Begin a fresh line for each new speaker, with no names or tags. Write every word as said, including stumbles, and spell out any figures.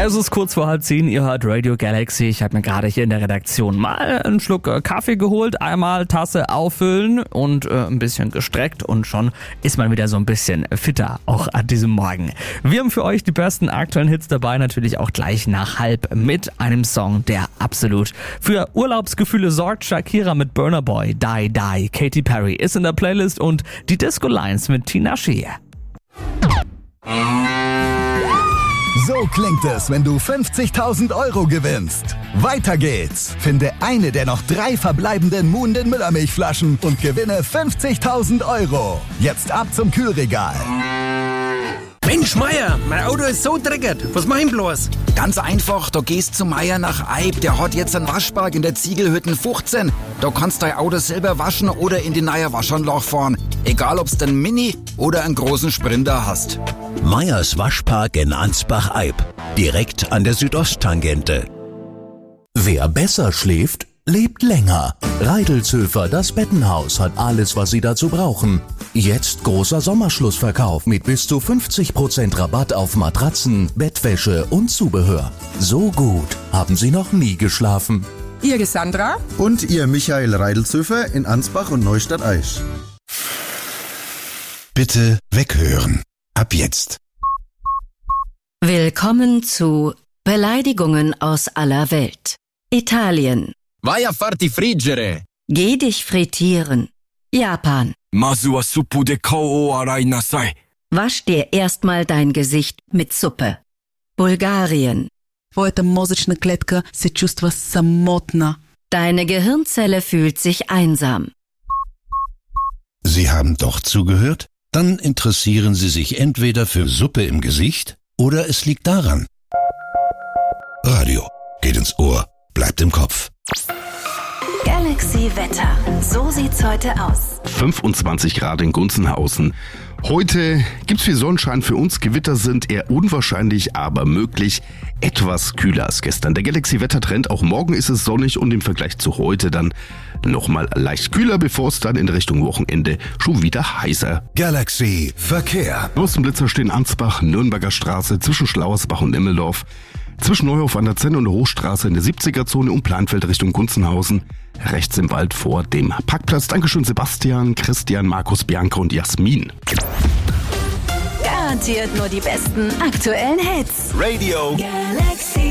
Es ist kurz vor halb zehn, ihr hört Radio Galaxy. Ich habe mir gerade hier in der Redaktion mal einen Schluck äh, Kaffee geholt, einmal Tasse auffüllen und äh, ein bisschen gestreckt und schon ist man wieder so ein bisschen fitter, auch an diesem Morgen. Wir haben für euch die besten aktuellen Hits dabei, natürlich auch gleich nach halb mit einem Song, der absolut für Urlaubsgefühle sorgt. Shakira mit Burna Boy, Die Die, Katy Perry ist in der Playlist und die Disco Lines mit Tinashe.
So klingt es, wenn du fünfzigtausend Euro gewinnst. Weiter geht's. Finde eine der noch drei verbleibenden Moon den Müllermilchflaschen und gewinne fünfzigtausend Euro. Jetzt ab zum Kühlregal.
Mensch, Meier, mein Auto ist so dreckig. Was mach ich bloß?
Ganz einfach, da gehst zu Meier nach Eib. Der hat jetzt einen Waschpark in der Ziegelhütten fünfzehn. Da kannst du dein Auto selber waschen oder in die neue Waschanlage fahren. Egal, ob's den Mini oder einen großen Sprinter hast.
Meyers Waschpark in Ansbach-Eib. Direkt an der Südosttangente. Wer besser schläft, lebt länger. Reidelshöfer, das Bettenhaus, hat alles, was Sie dazu brauchen. Jetzt großer Sommerschlussverkauf mit bis zu fünfzig Prozent Rabatt auf Matratzen, Bettwäsche und Zubehör. So gut haben Sie noch nie geschlafen.
Ihre Sandra
und Ihr Michael Reidelshöfer in Ansbach und Neustadt-Aisch.
Bitte weghören. Ab jetzt.
Willkommen zu Beleidigungen aus aller Welt. Italien.
Vai a farti friggere.
Geh dich frittieren. Japan.
Masu wa suppu de kao o arai nasai.
Wasch dir erstmal dein Gesicht mit Suppe. Bulgarien.
Твоята мозъчна клетка се чувства самотна.
Deine Gehirnzelle fühlt sich einsam.
Sie haben doch zugehört? Dann interessieren Sie sich entweder für Suppe im Gesicht oder es liegt daran. Radio geht ins Ohr, bleibt im Kopf.
Galaxy Wetter. So sieht's heute aus.
fünfundzwanzig Grad in Gunzenhausen. Heute gibt's viel Sonnenschein, für uns Gewitter sind eher unwahrscheinlich, aber möglich. Etwas kühler als gestern. Der Galaxy-Wettertrend, auch morgen ist es sonnig und im Vergleich zu heute dann nochmal leicht kühler, bevor es dann in Richtung Wochenende schon wieder heißer.
Galaxy Verkehr.
Außenblitzer stehen Ansbach, Nürnberger Straße, zwischen Schlauersbach und Immeldorf. Zwischen Neuhof an der Zenn und der Hochstraße in der siebziger-Zone und Planfeld Richtung Gunzenhausen. Rechts im Wald vor dem Parkplatz. Dankeschön Sebastian, Christian, Markus, Bianca und Jasmin.
Garantiert nur die besten aktuellen Hits.
Radio
Galaxy.